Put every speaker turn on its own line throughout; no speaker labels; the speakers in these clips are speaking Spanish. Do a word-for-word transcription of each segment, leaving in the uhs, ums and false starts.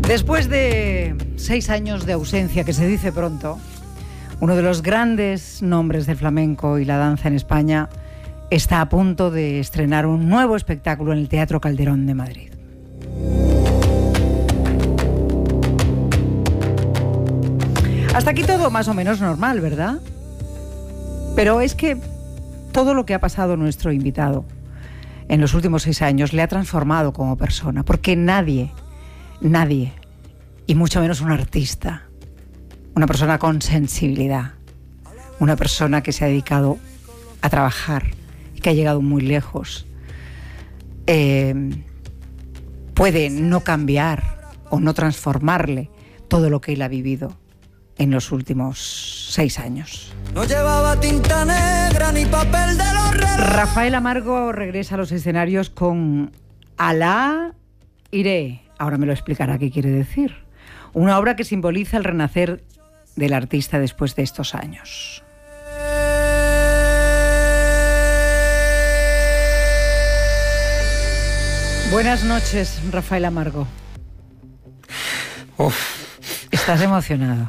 Después de seis años de ausencia, que se dice pronto, uno de los grandes nombres del flamenco y la danza en España está a punto de estrenar un nuevo espectáculo en el Teatro Calderón de Madrid. Hasta aquí todo más o menos normal, ¿verdad? Pero es que todo lo que ha pasado nuestro invitado en los últimos seis años le ha transformado como persona, porque nadie, nadie, y mucho menos un artista, una persona con sensibilidad, una persona que se ha dedicado a trabajar y que ha llegado muy lejos, eh, puede no cambiar o no transformarle todo lo que él ha vivido en los últimos seis años.
No llevaba tinta negra ni papel de los relojes.
Rafael Amargo regresa a los escenarios con Alá Iré. Ahora me lo explicará qué quiere decir. Una obra que simboliza el renacer del artista después de estos años. Buenas noches, Rafael Amargo.
Uf.
¿Estás emocionado?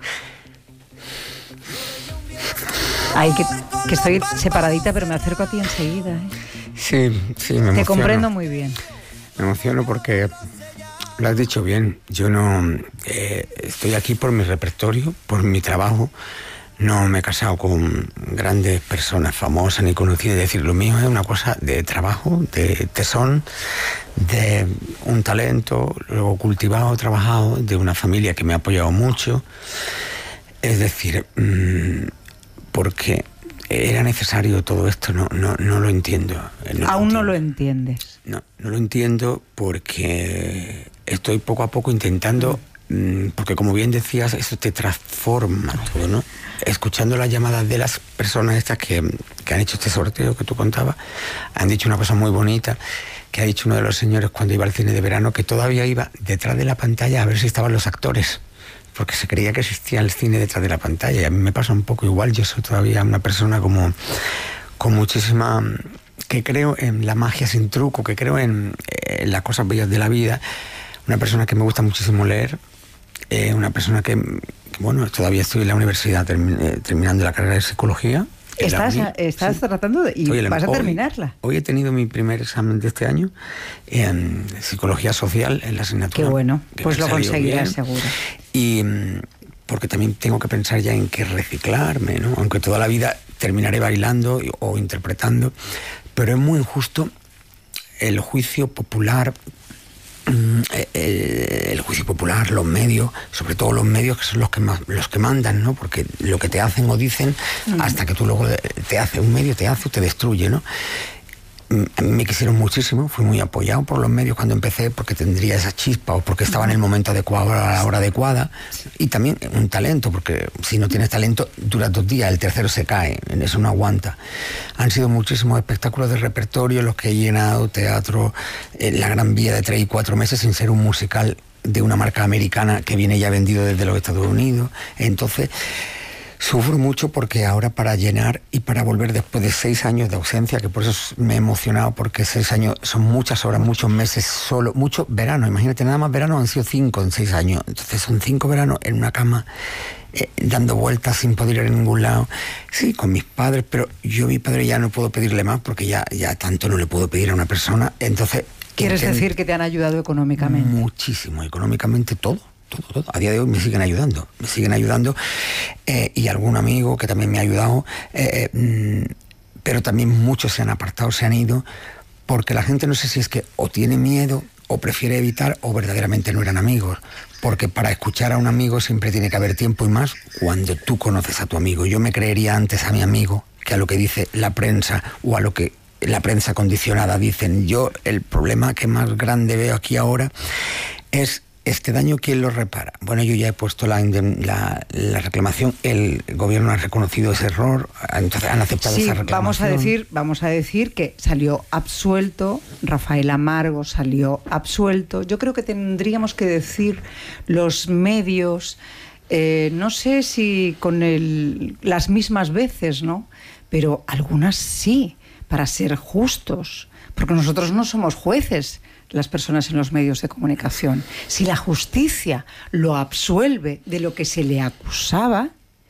Ay, que, que estoy separadita, pero me acerco a ti enseguida, ¿eh?
Sí, sí, me emociono.
Te comprendo muy bien.
Me emociono porque lo has dicho bien. Yo no eh, estoy aquí por mi repertorio, por mi trabajo. No me he casado con grandes personas famosas ni conocidas. Es decir, lo mío es una cosa de trabajo, de tesón, de un talento, luego cultivado, trabajado, de una familia que me ha apoyado mucho. Es decir, mmm, porque era necesario todo esto, no, no, no lo entiendo. No
Aún
lo
no lo entiendes.
No, no lo entiendo porque estoy poco a poco intentando, mmm, porque como bien decías, eso te transforma todo, ¿no? Escuchando las llamadas de las personas estas que, que han hecho este sorteo que tú contabas, han dicho una cosa muy bonita, que ha dicho uno de los señores cuando iba al cine de verano, que todavía iba detrás de la pantalla a ver si estaban los actores, porque se creía que existía el cine detrás de la pantalla, y a mí me pasa un poco igual. Yo soy todavía una persona como con muchísima, que creo en la magia sin truco, que creo en, en las cosas bellas de la vida, una persona que me gusta muchísimo leer, eh, una persona que, que, bueno, todavía estoy en la universidad termi eh, terminando la carrera de psicología.
Estás,
la,
estás sí. tratando de... y
Oye,
vas a
hoy,
terminarla.
Hoy he tenido mi primer examen de este año en psicología social, en la asignatura.
Qué bueno, pues lo conseguirás seguro.
Y porque también tengo que pensar ya en qué reciclarme, ¿no? Aunque toda la vida terminaré bailando o interpretando, pero es muy injusto el juicio popular, el, el juicio popular, los medios, sobre todo los medios que son los que más, los que mandan, ¿no? Porque lo que te hacen o dicen, mm. hasta que tú luego te hace un medio, te hace o te destruye, ¿no? Me quisieron muchísimo, fui muy apoyado por los medios cuando empecé, porque tendría esa chispa o porque estaba en el momento adecuado a la hora adecuada, y también un talento, porque si no tienes talento duras dos días, el tercero se cae, en eso no aguanta. Han sido muchísimos espectáculos de repertorio los que he llenado, teatro, eh, la Gran Vía de tres y cuatro meses sin ser un musical de una marca americana que viene ya vendido desde los Estados Unidos. Entonces sufro mucho porque ahora para llenar y para volver después de seis años de ausencia, que por eso me he emocionado, porque seis años son muchas horas, muchos meses solo, muchos veranos, imagínate, nada más veranos han sido cinco en seis años, entonces son cinco veranos en una cama, eh, dando vueltas sin poder ir a ningún lado, sí, con mis padres, pero yo a mi padre ya no puedo pedirle más porque ya, ya tanto no le puedo pedir a una persona, entonces...
¿Quieres que, decir que te han ayudado económicamente?
Muchísimo, económicamente todo. Todo, todo. A día de hoy me siguen ayudando, me siguen ayudando eh, y algún amigo que también me ha ayudado, eh, eh, pero también muchos se han apartado, se han ido, porque la gente no sé si es que o tiene miedo o prefiere evitar o verdaderamente no eran amigos, porque para escuchar a un amigo siempre tiene que haber tiempo y más cuando tú conoces a tu amigo. Yo me creería antes a mi amigo que a lo que dice la prensa o a lo que la prensa condicionada dicen. Yo el problema que más grande veo aquí ahora es este daño, ¿quién lo repara? Bueno, yo ya he puesto la, la, la reclamación, el gobierno ha reconocido ese error, entonces han aceptado
sí,
esa reclamación.
Vamos a decir, vamos a decir que salió absuelto, Rafael Amargo salió absuelto. Yo creo que tendríamos que decir los medios, eh, no sé si con el, las mismas veces, ¿no? Pero algunas sí, para ser justos, porque nosotros no somos jueces. las personas en los medios de comunicación. Si la justicia lo absuelve de lo que se le acusaba,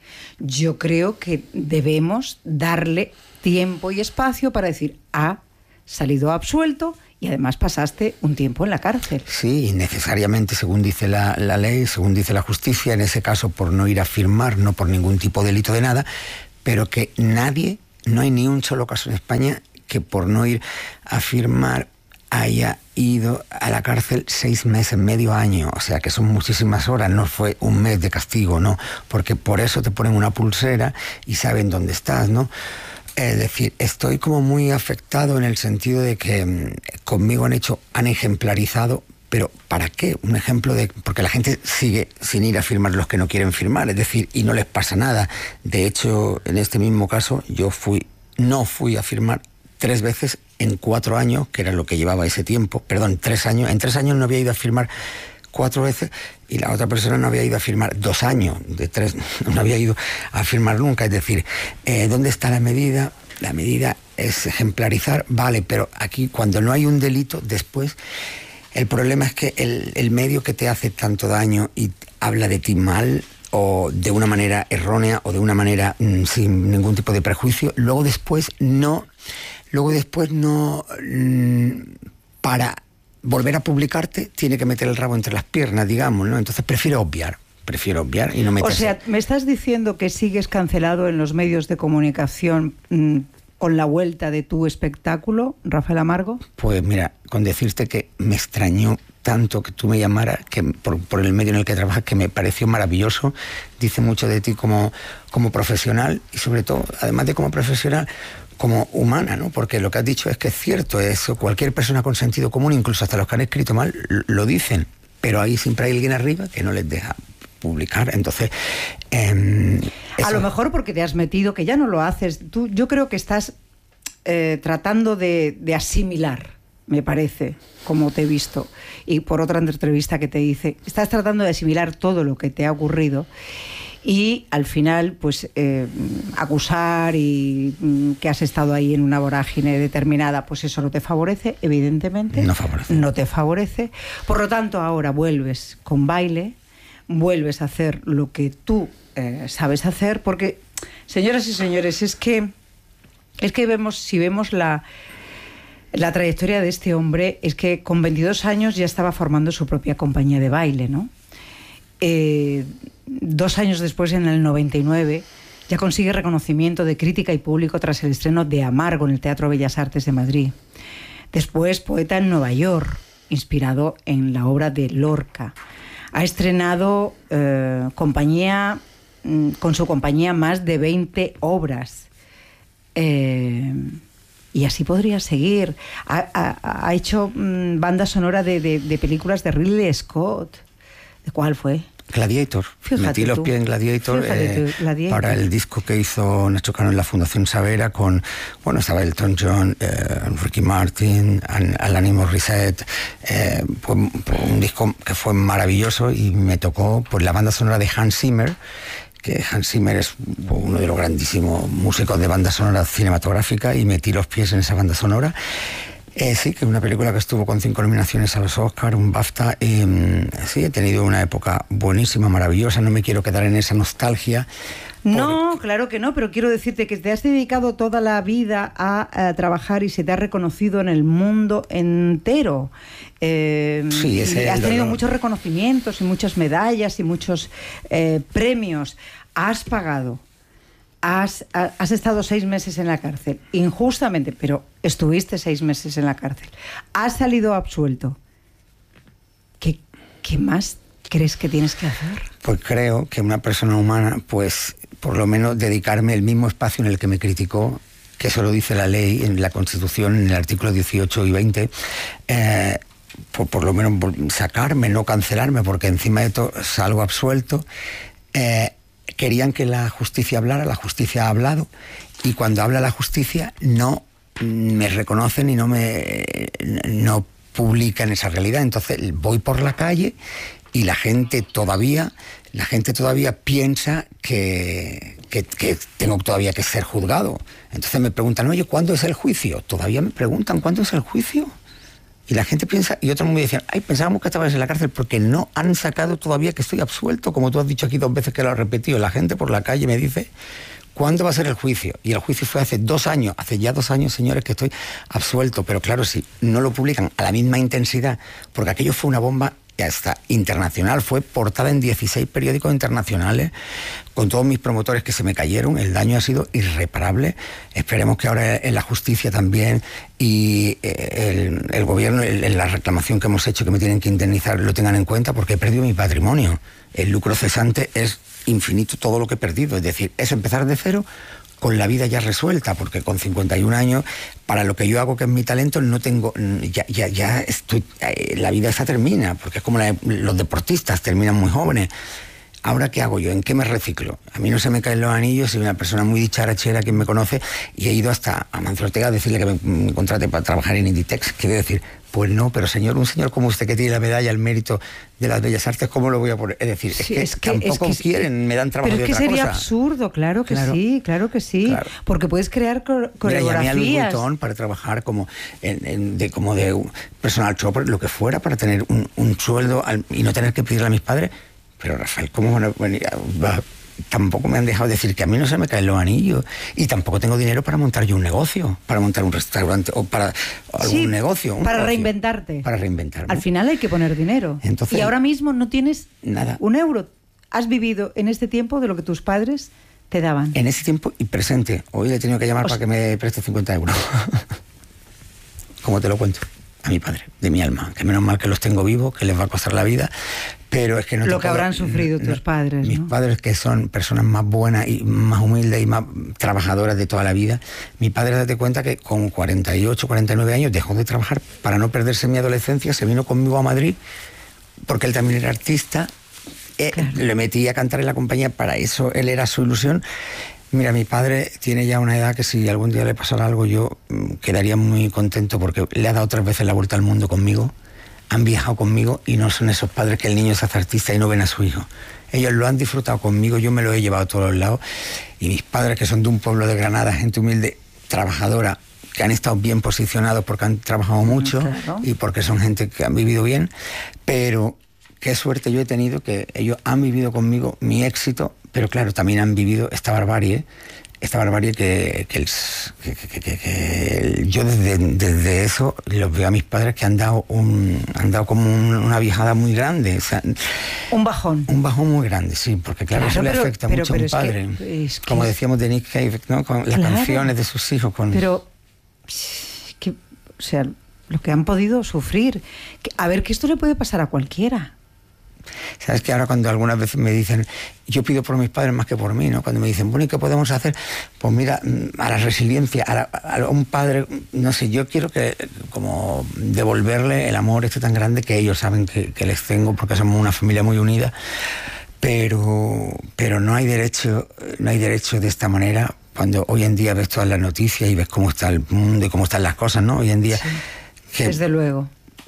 yo creo que debemos darle tiempo y espacio para decir, ha salido absuelto y además pasaste un tiempo en la cárcel.
Sí, necesariamente, según dice la, la ley, según dice la justicia, en ese caso por no ir a firmar, no por ningún tipo de delito de nada, pero que nadie, no hay ni un solo caso en España que por no ir a firmar haya ido a la cárcel seis meses, medio año, o sea que son muchísimas horas, no fue un mes de castigo, no, porque por eso te ponen una pulsera y saben dónde estás, ¿no? Es decir, estoy como muy afectado en el sentido de que mmm, conmigo han hecho, han ejemplarizado, pero ¿para qué? Un ejemplo de... Porque la gente sigue sin ir a firmar los que no quieren firmar, es decir, y no les pasa nada. De hecho, en este mismo caso, yo fui, no fui a firmar tres veces en cuatro años, que era lo que llevaba ese tiempo, perdón, tres años, en tres años no había ido a firmar cuatro veces y la otra persona no había ido a firmar dos años, de tres no había ido a firmar nunca. Es decir, eh, ¿dónde está la medida? La medida es ejemplarizar, vale, pero aquí cuando no hay un delito, después el problema es que el, el medio que te hace tanto daño y habla de ti mal o de una manera errónea o de una manera mmm, sin ningún tipo de prejuicio, luego después no, luego después no, mmm, para volver a publicarte tiene que meter el rabo entre las piernas, digamos, ¿no? Entonces prefiero obviar, prefiero obviar y no meterse.
O sea, ¿me estás diciendo que sigues cancelado en los medios de comunicación mmm, con la vuelta de tu espectáculo, Rafael Amargo?
Pues mira, con decirte que me extrañó tanto que tú me llamaras, que por, por el medio en el que trabajas, que me pareció maravilloso, dice mucho de ti como, como profesional y sobre todo, además de como profesional, como humana, ¿no? Porque lo que has dicho es que es cierto, eso cualquier persona con sentido común, incluso hasta los que han escrito mal, lo dicen, pero ahí siempre hay alguien arriba que no les deja publicar, entonces... Eh,
a lo mejor porque te has metido, que ya no lo haces, tú, yo creo que estás eh, tratando de, de asimilar, me parece, como te he visto, y por otra entrevista que te hice, estás tratando de asimilar todo lo que te ha ocurrido y al final pues eh, acusar y mm, que has estado ahí en una vorágine determinada, pues eso no te favorece, evidentemente.
No favorece.
No te favorece. Por lo tanto, ahora vuelves con Baile, vuelves a hacer lo que tú eh, sabes hacer, porque, señoras y señores, es que, es que vemos, si vemos la... La trayectoria de este hombre es que con veintidós años ya estaba formando su propia compañía de baile, ¿no? Eh, dos años después, en el noventa y nueve, ya consigue reconocimiento de crítica y público tras el estreno de Amargo en el Teatro Bellas Artes de Madrid. Después, poeta en Nueva York, inspirado en la obra de Lorca. Ha estrenado eh, compañía, con su compañía más de veinte obras. Eh... Y así podría seguir. Ha, ha, ha hecho mmm, banda sonora de, de, de películas de Ridley Scott. ¿De cuál fue?
Gladiator.
Fíjate
Metí los
tú.
pies en Gladiator, eh,
tú, Gladiator
para el disco que hizo Nacho Cano en la Fundación Savera con, bueno, estaba Elton John, eh, Ricky Martin, Alanis Morissette. Eh, fue, fue un disco que fue maravilloso y me tocó pues la banda sonora de Hans Zimmer, que Hans Zimmer es uno de los grandísimos músicos de banda sonora cinematográfica, y metí los pies en esa banda sonora. Eh, sí, que es una película que estuvo con cinco nominaciones a los Oscar, un BAFTA, y sí, he tenido una época buenísima, maravillosa, no me quiero quedar en esa nostalgia.
No,
por...
claro que no, pero quiero decirte que te has dedicado toda la vida a, a trabajar y se te ha reconocido en el mundo entero. Eh,
sí, ese
y has tenido
dolor.
muchos reconocimientos y muchas medallas y muchos eh, premios. Has pagado, has, has estado seis meses en la cárcel, injustamente, pero estuviste seis meses en la cárcel. Has salido absuelto. ¿Qué, qué más crees que tienes que hacer?
Pues creo que una persona humana, pues por lo menos dedicarme el mismo espacio en el que me criticó, que eso lo dice la ley, en la Constitución, en el artículo dieciocho y veinte, eh, por, por lo menos sacarme, no cancelarme, porque encima de todo salgo absuelto. Eh, querían que la justicia hablara, la justicia ha hablado, y cuando habla la justicia no me reconocen y no me no publican esa realidad. Entonces voy por la calle y la gente todavía, la gente todavía piensa que, que, que tengo todavía que ser juzgado. Entonces me preguntan, oye, ¿cuándo es el juicio? Todavía me preguntan, ¿cuándo es el juicio? Y la gente piensa, y otros me decían, ay, pensábamos que estabas en la cárcel, porque no han sacado todavía que estoy absuelto, como tú has dicho aquí dos veces que lo has repetido. La gente por la calle me dice, ¿cuándo va a ser el juicio? Y el juicio fue hace dos años, hace ya dos años, señores, que estoy absuelto. Pero claro, si no lo publican a la misma intensidad, porque aquello fue una bomba hasta internacional, fue portada en dieciséis periódicos internacionales, con todos mis promotores que se me cayeron, el daño ha sido irreparable. Esperemos que ahora en la justicia también y el, el gobierno, en la reclamación que hemos hecho, que me tienen que indemnizar, lo tengan en cuenta, porque he perdido mi patrimonio. El lucro cesante es infinito todo lo que he perdido, es decir, es empezar de cero con la vida ya resuelta, porque con cincuenta y un años, para lo que yo hago, que es mi talento, no tengo, ya, ya, ya estoy, la vida esa termina, porque es como la, los deportistas terminan muy jóvenes. ¿Ahora qué hago yo? ¿En qué me reciclo? A mí no se me caen los anillos, soy una persona muy dicharachera, quien me conoce, y he ido hasta a Mancio Ortega a decirle que me, me contrate para trabajar en Inditex. Quiere decir, pues no, pero señor, un señor como usted que tiene la medalla, el mérito de las bellas artes, ¿cómo lo voy a poner? Es decir, es, sí, que, es que tampoco es que, quieren, me dan trabajo
pero
de
otra cosa. Pero es que sería
cosa.
absurdo, claro que claro. sí, claro que sí, claro. Porque puedes crear coreografías. Mira, llamé a Luis Vuitton para trabajar como, en, en, de, como de personal shopper, lo que fuera, para tener un, un sueldo al, y no tener que pedirle a mis padres. Pero Rafael, ¿cómo van a venir? Va, tampoco me han dejado decir que a mí no se me caen los anillos. Y tampoco tengo dinero para montar yo un negocio, para montar un restaurante o para algún sí,
negocio. Un
para
negocio,
reinventarte.
Para reinventarme.
Al final hay que poner dinero.
Entonces,
y ahora mismo no tienes
nada.
Un euro. Has vivido en este tiempo de lo que tus padres te daban.
En ese tiempo y presente. Hoy le he tenido que llamar o para sea, que me preste cincuenta euros. Como te lo cuento. A mi padre, de mi alma, que menos mal que los tengo vivos, que les va a costar la vida, pero es que no...
Lo que
puedo,
habrán sufrido no, tus padres,
Mis
¿no?
padres, que son personas más buenas y más humildes y más trabajadoras de toda la vida. Mi padre, date cuenta que con cuarenta y ocho, cuarenta y nueve años dejó de trabajar para no perderse mi adolescencia, se vino conmigo a Madrid, porque él también era artista, eh, claro. Le metí a cantar en la compañía, para eso él era su ilusión. Mira, mi padre tiene ya una edad que si algún día le pasara algo yo quedaría muy contento, porque le ha dado tres veces la vuelta al mundo conmigo, han viajado conmigo y no son esos padres que el niño se hace artista y no ven a su hijo. Ellos lo han disfrutado conmigo, yo me lo he llevado a todos los lados, y mis padres, que son de un pueblo de Granada, gente humilde, trabajadora, que han estado bien posicionados porque han trabajado mucho, claro. Y porque son gente que han vivido bien, pero qué suerte yo he tenido que ellos han vivido conmigo mi éxito. Pero claro, también han vivido esta barbarie, esta barbarie que, que, el, que, que, que, que el, yo desde, desde eso los veo a mis padres que han dado un, han dado como un, una viajada muy grande. O sea,
un bajón.
Un bajón muy grande, sí, porque claro, claro eso pero, le afecta pero, mucho pero a un padre.
Que, es que
como decíamos de Nick Cave, ¿no? Con las claro. canciones de sus hijos. Con...
Pero, que, o sea, lo que han podido sufrir. Que, a ver, que esto le puede pasar a cualquiera.
Sabes que ahora cuando algunas veces me dicen, yo pido por mis padres más que por mí, ¿no? Cuando me dicen, bueno, ¿y qué podemos hacer? Pues mira, a la resiliencia, a, la, a un padre, no sé, yo quiero que como devolverle el amor este tan grande que ellos saben que, que les tengo, porque somos una familia muy unida, pero, pero no hay derecho, no hay derecho de esta manera, cuando hoy en día ves todas las noticias y ves cómo está el mundo y cómo están las cosas, ¿no? Hoy en día...
Sí,
que,
desde luego.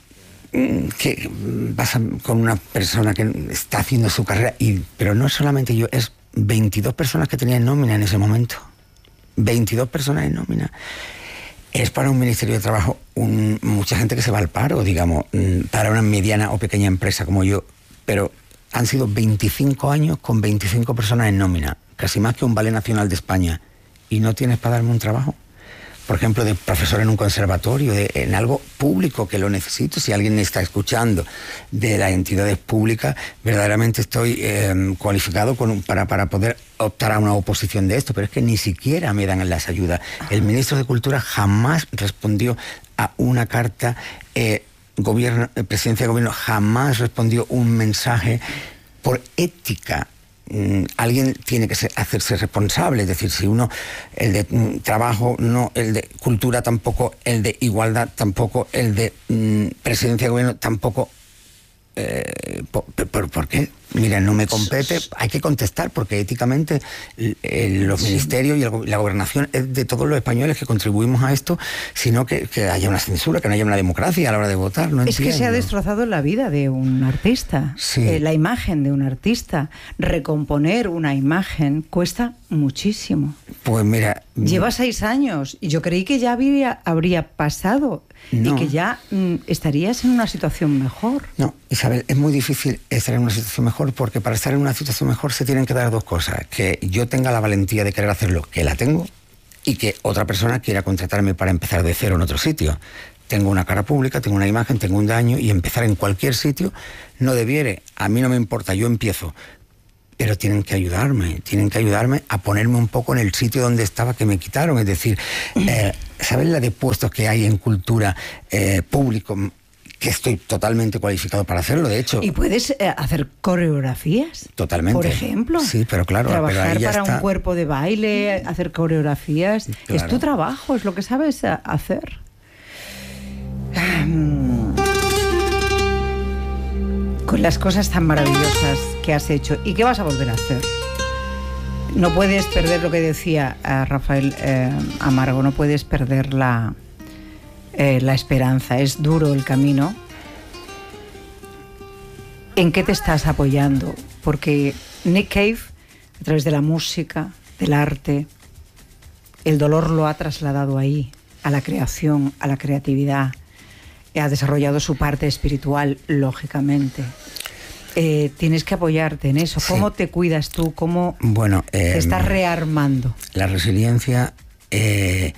Que vas a, con una persona que está haciendo su carrera, y, pero no solamente yo, es veintidós personas que tenían nómina en ese momento. veintidós personas en nómina. Es para un Ministerio de Trabajo un, mucha gente que se va al paro, digamos, para una mediana o pequeña empresa como yo, pero han sido veinticinco años con veinticinco personas en nómina, casi más que un Ballet Nacional de España, y no tienes para darme un trabajo. Por ejemplo, de profesor en un conservatorio, de, en algo público que lo necesito. Si alguien me está escuchando de las entidades públicas, verdaderamente estoy eh, cualificado con, para, para poder optar a una oposición de esto, pero es que ni siquiera me dan las ayudas. El ministro de Cultura jamás respondió a una carta, eh, gobierno, presidencia de gobierno jamás respondió un mensaje por ética. Mm, alguien tiene que ser, hacerse responsable, es decir, si uno, el de mm, trabajo, no, el de cultura tampoco, el de igualdad tampoco, el de mm, presidencia de gobierno tampoco. Eh, ¿por, por, ¿Por qué? Mira, no me compete, hay que contestar, porque éticamente eh, los ministerios y el, la gobernación es de todos los españoles que contribuimos a esto, sino que, que haya una censura, que no haya una democracia a la hora de votar. No
es
entiendo.
Que se ha destrozado la vida de un artista,
sí.
eh, la imagen de un artista. Recomponer una imagen cuesta muchísimo.
Pues mira...
Lleva seis años y yo creí que ya habría, habría pasado no. y que ya mm, estarías en una situación mejor.
No, Isabel, es muy difícil estar en una situación mejor porque para estar en una situación mejor se tienen que dar dos cosas. Que yo tenga la valentía de querer hacerlo, que la tengo, y que otra persona quiera contratarme para empezar de cero en otro sitio. Tengo una cara pública, tengo una imagen, tengo un daño y empezar en cualquier sitio no debiere. A mí no me importa, yo empiezo. Pero tienen que ayudarme, tienen que ayudarme a ponerme un poco en el sitio donde estaba que me quitaron. Es decir, eh, ¿sabes la de puestos que hay en cultura eh, público? Que estoy totalmente cualificado para hacerlo, de hecho.
¿Y puedes eh, hacer coreografías?
Totalmente.
Por ejemplo.
Sí, pero claro.
Trabajar
pero ahí ya
para
está.
Un cuerpo de baile, hacer coreografías.
Claro.
Es tu trabajo, es lo que sabes hacer. Con las cosas tan maravillosas que has hecho y que vas a volver a hacer. No puedes perder lo que decía uh, Rafael eh, Amargo, no puedes perder la, eh, la esperanza. Es duro el camino. ¿En qué te estás apoyando? Porque Nick Cave, a través de la música, del arte, el dolor lo ha trasladado ahí, a la creación, a la creatividad. Ha desarrollado su parte espiritual, lógicamente. Eh, tienes que apoyarte en eso. ¿Cómo sí. te cuidas tú? ¿Cómo
bueno, eh,
te estás rearmando?
La resiliencia eh,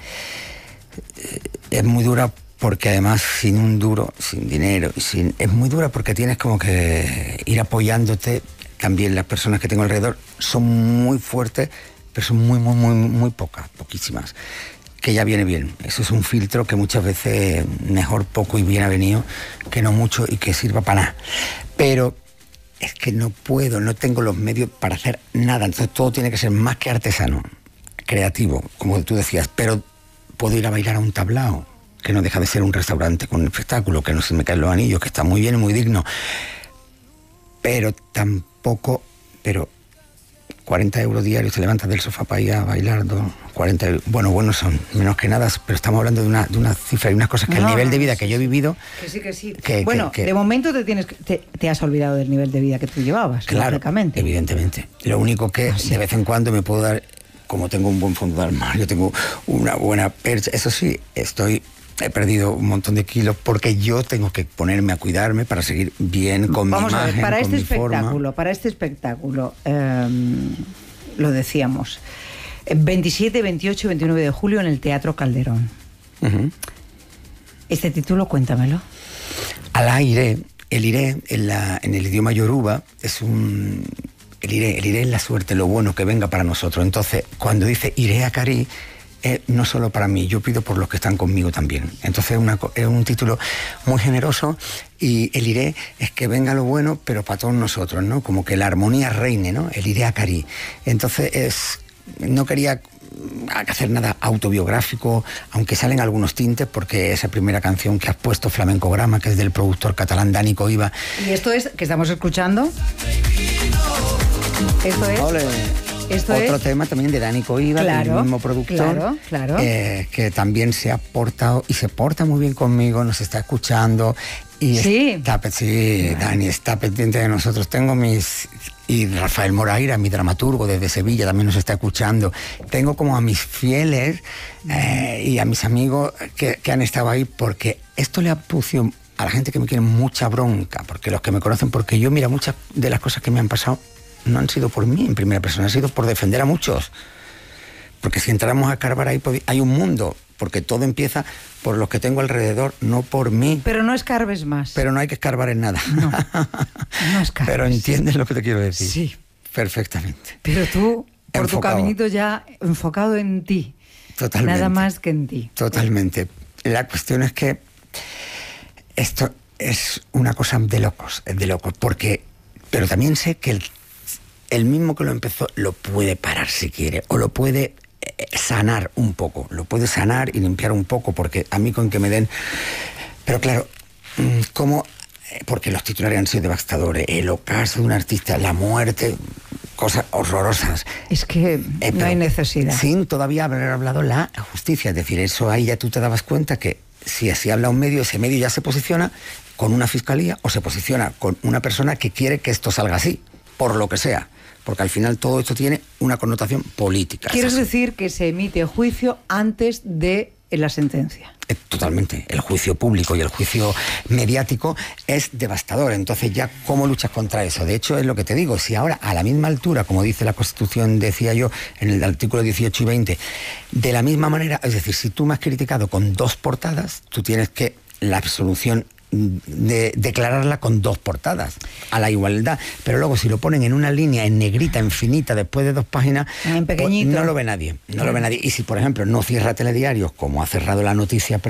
es muy dura porque además sin un duro, sin dinero, sin, es muy dura porque tienes como que ir apoyándote. También las personas que tengo alrededor son muy fuertes, pero son muy, muy, muy, muy pocas, poquísimas. Que ya viene bien. Eso es un filtro que muchas veces mejor poco y bien avenido que no mucho y que sirva para nada. Pero es que no puedo, no tengo los medios para hacer nada. Entonces todo tiene que ser más que artesano, creativo, como tú decías. Pero puedo ir a bailar a un tablao, que no deja de ser un restaurante con un espectáculo, que no se me caen los anillos, que está muy bien y muy digno. Pero tampoco... pero cuarenta euros diarios, te levantas del sofá para ir a bailar, cuarenta euros, bueno, bueno son menos que nada, pero estamos hablando de una, de una cifra y unas cosas que no, el nivel de vida que yo he vivido...
Que sí, que sí.
Que,
bueno,
que, que,
de momento te, tienes, te, te has olvidado del nivel de vida que tú llevabas,
claro,
lógicamente.
Evidentemente. Lo único que ah, sí. de vez en cuando me puedo dar, como tengo un buen fondo de armario, tengo una buena percha, eso sí, estoy... He perdido un montón de kilos porque yo tengo que ponerme a cuidarme para seguir bien con
Vamos
mi imagen,
a ver, para
con
este
mi
espectáculo,
forma.
para este espectáculo, eh, lo decíamos, veintisiete, veintiocho y veintinueve de julio en el Teatro Calderón. Uh-huh. Este título, cuéntamelo.
Alá iré, el iré en, la, en el idioma yoruba es un... El iré, el iré es la suerte, lo bueno que venga para nosotros. Entonces, cuando dice iré a Cari, Eh, no solo para mí, yo pido por los que están conmigo también. Entonces es, una, es un título muy generoso y el iré es que venga lo bueno, pero para todos nosotros, ¿no? Como que la armonía reine, ¿no? El iré a Cari. Entonces es, no quería hacer nada autobiográfico, aunque salen algunos tintes, porque esa primera canción que has puesto, Flamencograma, que es del productor catalán Dani Coiba.
¿Y esto es que estamos escuchando? Esto es...
Ole.
Esto
Otro
es...
tema también de Dani Coiba,
claro,
el mismo productor,
claro, claro.
Eh, que también se ha portado y se porta muy bien conmigo, nos está escuchando. Y
sí,
está, sí, Dani está pendiente de nosotros. Tengo mis... Y Rafael Moraira, mi dramaturgo desde Sevilla, también nos está escuchando. Tengo como a mis fieles eh, y a mis amigos que, que han estado ahí, porque esto le ha producido a la gente que me quiere mucha bronca, porque los que me conocen, porque yo, mira, muchas de las cosas que me han pasado no han sido por mí en primera persona, han sido por defender a muchos. Porque si entramos a escarbar ahí, hay un mundo, porque todo empieza por los que tengo alrededor, no por mí.
Pero no escarbes más.
Pero no hay que escarbar en nada.
No, no escarbes.
Pero entiendes lo que te quiero decir.
Sí.
Perfectamente.
Pero tú, por
enfocado.
Tu caminito ya enfocado en ti.
Totalmente.
Nada más que en ti.
Totalmente. La cuestión es que esto es una cosa de locos, de locos, porque... Pero también sé que el, el mismo que lo empezó lo puede parar si quiere, o lo puede sanar un poco, lo puede sanar y limpiar un poco, porque a mí con que me den... Pero claro, ¿cómo? Porque los titulares han sido devastadores, el ocaso de un artista, la muerte, cosas horrorosas.
Es que eh, no hay necesidad.
Sin todavía haber hablado la justicia, es decir, eso ahí ya tú te dabas cuenta que si así habla un medio, ese medio ya se posiciona con una fiscalía o se posiciona con una persona que quiere que esto salga así, por lo que sea. porque al final todo esto tiene una connotación política.
¿Quieres decir que se emite juicio antes de la sentencia?
Totalmente. El juicio público y el juicio mediático es devastador. Entonces, ya, ¿cómo luchas contra eso? De hecho, es lo que te digo. Si ahora, a la misma altura, como dice la Constitución, decía yo, en el artículo dieciocho y veinte, de la misma manera, es decir, si tú me has criticado con dos portadas, tú tienes que la absolución de declararla con dos portadas a la igualdad, pero luego si lo ponen en una línea en negrita, infinita, después de dos páginas,
en pequeñito,
pues no lo ve nadie, no lo ve nadie. Y si por ejemplo no cierra Telediarios, como ha cerrado la noticia